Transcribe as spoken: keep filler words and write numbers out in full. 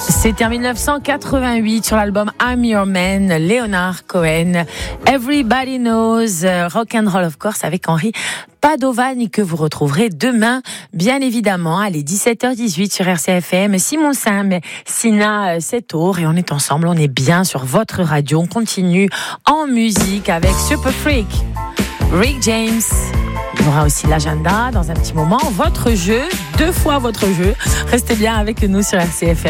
C'était en dix-neuf cent quatre-vingt-huit sur l'album I'm Your Man, Leonard Cohen. Everybody Knows, uh, Rock and Roll of course avec Henri Padovani que vous retrouverez demain, bien évidemment. Allez, dix-sept heures dix-huit sur R C F M. Simon Sam, Sina Setour et on est ensemble, on est bien sur votre radio. On continue en musique avec Super Freak, Rick James. Il y aura aussi l'agenda dans un petit moment. Votre jeu, deux fois votre jeu. Restez bien avec nous sur R C F M.